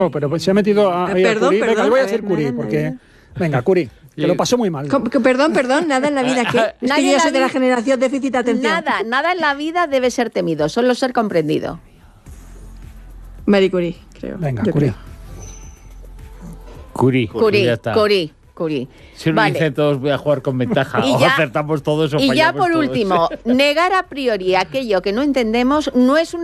pero pues se ha metido a Curie. Venga, le voy a decir Curie, porque... Venga, Curie, que lo pasó muy mal. Perdón, nada en la vida, ¿qué? Es que yo soy de la generación déficit de atención. Nada en la vida debe ser temido, solo ser comprendido. Marie Curie, creo. Venga, Curie. Curie. Si lo dicen todos, voy a jugar con ventaja. O acertamos todos o fallamos todos. Y ya por último, negar a priori aquello que no entendemos no es una